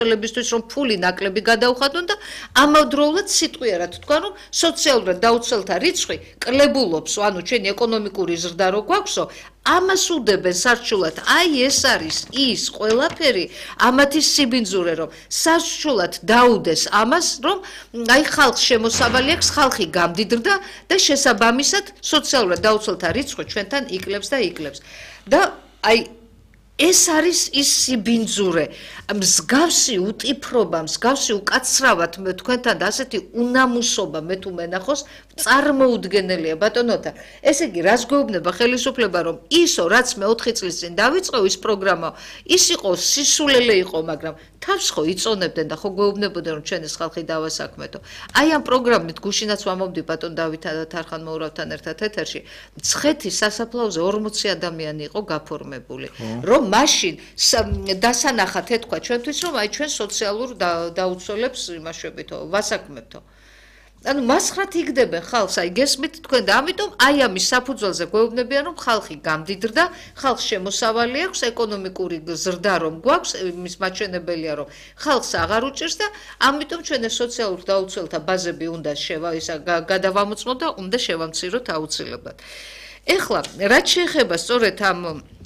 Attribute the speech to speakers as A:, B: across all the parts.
A: ლებისთვის რომ ფული ნაკლები გადაუხადონ და ამავდროულად სიტყვიერად თქვან რომ სოციალურად დაუცველთა რიცხვი კლებულობს, ანუ ჩვენი ეკონომიკური ზრდა რო გვაქვსო, ამას უდებენ სარჩულად. აი ეს არის ის ყველაფერი, ამათი სიბინძურე რომ სარჩულად დაუდეს ამას, რომ აი ხალხს შემოსავალი აქვს, ხალხი გამდიდრდა და შესაბამისად სოციალურად დაუცველთა რიცხვი ჩვენთან იკლებს და იკლებს. და აი ეს არის ის სიბინძურე, მსგავსი უტიფრობა, მსგავსი უკაცრავად თქვენთან და ასეთი უნამუსობა მე თუ მენახოს წარმოუდგენელია ბატონოთა. ესე იგი, რას გვეუბნება ხელისუფლება, რომ ისო, რაც მე 4 წლის წინ დავიწყო ის პროგრამა, ის იყო სისულელე იყო, მაგრამ თავს ხო იწონებდნენ და ხო გვეუბნებოდნენ, რომ ჩვენი ხალხი დავასაქმეთო. აი ამ პროგრამით გუშინაც ვამოვდი ბატონ დავით თარხან-მოურავთან ერთად ეთერში, მცხეთის სასაფლაოზე 40 ადამიანი იყო გაფორმებული, რომ მაშინ დასანახად ეთქვა ჩვენთვის, რომ აი ჩვენ სოციალურ დაუცველებს იმაშვებითო, ვასაქმებთო. ანუ მასხრად იგდებენ ხალხს, აი გესმით თქვენ და ამიტომ აი ამის საფუძველზე გვეუბნებიან, რომ ხალხი გამდიდრდა, ხალხს შემოსავალი აქვს, ეკონომიკური ზრდა რომ გვაქვს, იმის მაჩვენებელია, რომ ხალხს აღარ უჭირს და ამიტომ ჩვენ სოციალურ დაუცველთა ბაზები უნდა გადავამოწმოთ და უნდა შევამციროთ აუცილებლად. ეხლა რაც შეეხება სწორედ ამ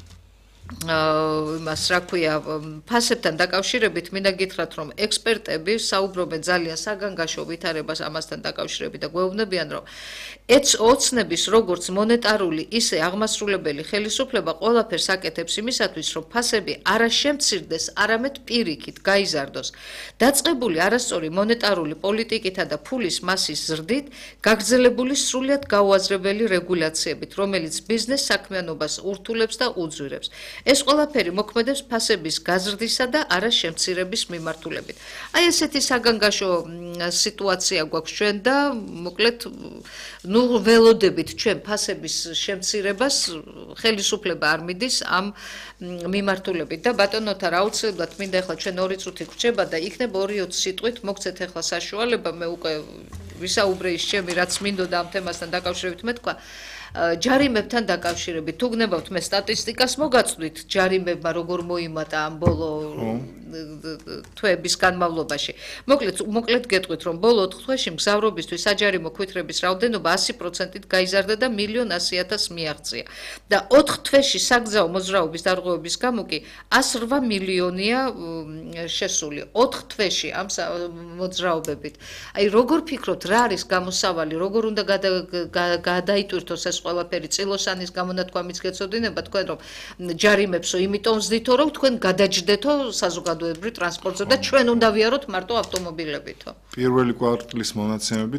A: იმას რა ქვია ფასებთან დაკავშირებით მინდა გითხრათ რომ ექსპერტები საუბრობენ ძალიან საგანგაშო ვითარებას ამასთან დაკავშირებით და გვეუბნებიან რომ ოცნების როგორც მონეტარული ისე აღმასრულებელი ხელისუფლება ყველაფერს აკეთებს იმისათვის რომ ფასები არა შემცირდეს არამედ პირიქით გაიზარდოს დაწყებული არასწორი მონეტარული პოლიტიკითა და ფულის მასის ზრდით გაგრძელებული სრულიად გაუაზრებელი რეგულაციებით რომელიც ბიზნეს საქმიანობას ურთულებს და უძვირებს ეს ყველაფერი მოქმედებს ფასების გაზრდისა და არა შემცირების მიმართულებით. Აი ესეთი საგანგაშო სიტუაცია გვაქვს ჩვენ და მოკლედ ნუ ველოდებით ჩვენ ფასების შემცირებას ხელისუფლება არ მიდის ამ მიმართულებით და ბატონოთა აუცილებლად მინდა ახლა ჩვენ 2 წუთი გრჩება და იქნება 2-20 სიტყვით მოგცეთ ახლა საშუალება მე უკვე ვისაუბრე ის ჩემი რაც მინდოდა ამ თემასთან დაკავშირებით მე თქვა ჯარიმებთან დაკავშირებით თუ გნებავთ მე სტატისტიკას მოგაწვდით ჯარიმებმა როგორ მოიმატა ამ ბოლო თვეების განმავლობაში მოკლედ გეტყვით რომ ბოლო 4 თვეში მგზავრობისთვის საჯარიმო ქვითრების რაოდენობა 100%-ით გაიზარდა და 1,100,000 მიაღწია და 4 თვეში საგზაო მოძრაობის დარღვევების გამო კი 108 მილიონია შესული 4 თვეში ამ მოძრაობებით აი როგორ ფიქრობთ რა არის გამოსავალი როგორ უნდა გადაიტვირთოს ეს ყველაფერი წილოსანის გამონათქვამიც გეცოდინება თქვენ რომ ჯარიმებსო იმიტომ ვზდითო რომ თქვენ გადაჯდეთო საზოგადოებრივ ტრანსპორტზე და ჩვენ უნდა ვიაროთ მარტო ავტომობილებითო.
B: პირველი კვარტლის მონაცემებით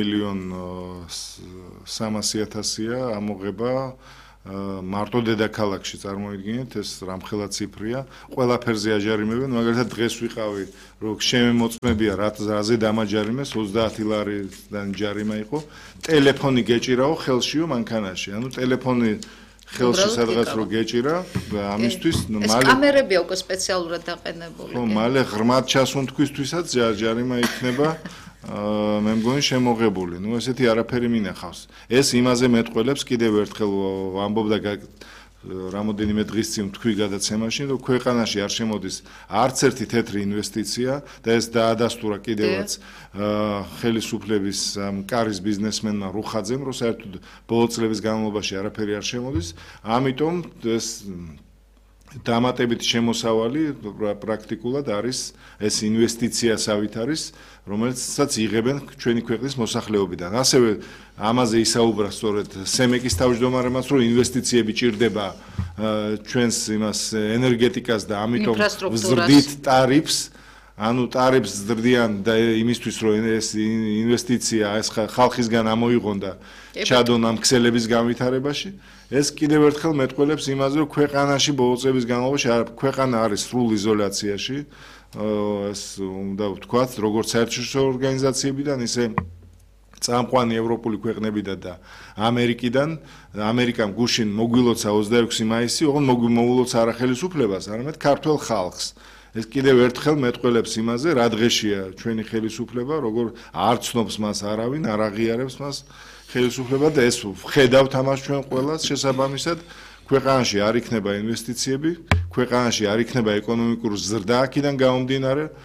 B: 5,300,000-ია ამოღება მარტო დედაქალაქში წარმოიდგინეთ ეს რამხელა ციფრია ყველაფერზე აჯარიმებენ მაგალითად დღეს ვიყავი რომ შემოწმებია რაზე დამაჯარიმეს 30 ლარიდან ჯარიმა იყო ტელეფონი გეჭირაო ხელშიო მანქანაში ანუ ტელეფონი ხელში სადღაც რო გეჭირა ამისთვის
A: ეს კამერებია უკვე სპეციალურად დაყენებული
B: ხო მალე ღრმად ჩასუნთქვისთვისაც ჯარიმა იქნება მე მგონი შემოღებული. ნუ ესეთი არაფერი მინახავს. ეს იმაზე მეტყველებს კიდევ ერთხელ ამბობდა რამოდენიმე დღის წინ თქვი გადაცემაში, რომ ქვეყანაში არ შემოდის არც ერთი თეთრი ინვესტიცია და ეს დაადასტურა კიდევაც ხელისუფლების კარის ბიზნესმენმა რუხაძემ, რომ საერთოდ ბოლო წლების განმავლობაში არაფერი არ შემოდის. ამიტომ ეს დამატებით შემოსავალი პრაქტიკულად არის ეს ინვესტიციასავით არის რომელსაც იღებენ ჩვენი ქვეყნის მოსახლეობიდან. ასევე ამაზე ისაუბრა სწორედ სემეკის თავმჯდომარემაც რომ ინვესტიციები ჭირდება ჩვენს იმას ენერგეტიკას და ამიტომ ვზრდით ტარიფს ანუ ტარიფს ზრდიან და იმისთვის რომ ეს ინვესტიცია ეს ხალხისგან ამოიღონ და ჩადონ ამ ქსელების განვითარებაში ეს კიდევ ერთხელ მეტყველებს იმაზე რომ ქვეყანაში ბოლო წლების განმავლობაში ქვეყანა არის სრულ იზოლაციაში ეს უნდა ვთქვათ როგორც საერთაშორისო ორგანიზაციებიდან ისე წამყვანი ევროპული ქვეყნებიდან და ამერიკიდან ამერიკამ გუშინ მოგვილოცა 26 მაისი ოღონდ მოულოცა არა ხელისუფლებას არამედ ქართველ ხალხს ეს კიდევ ერთხელ მეტყველებს იმაზე რა დღეშია ჩვენი ხელისუფლება როგორ არ ცნობს მას არავინ არ აღიარებს მას ხელისუფლება და ეს ვხედავთ ამას ჩვენ ყველას შესაბამისად ქვეყანაში არ იქნება ინვესტიციები ქვეყანაში არ იქნება ეკონომიკური ზრდა აქედან გამომდინარე